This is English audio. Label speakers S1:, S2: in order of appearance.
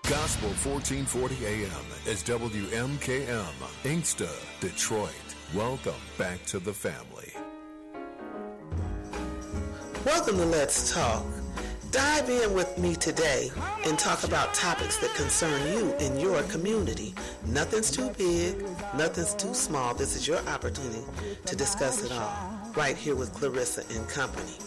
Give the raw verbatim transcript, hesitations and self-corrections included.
S1: Gospel fourteen forty A M is W M K M, Inkster, Detroit. Welcome back to the family.
S2: Welcome to Let's Talk. Dive in with me today and talk about topics that concern you in your community. Nothing's too big, nothing's too small. This is your opportunity to discuss it all, right here with Clarissa and company.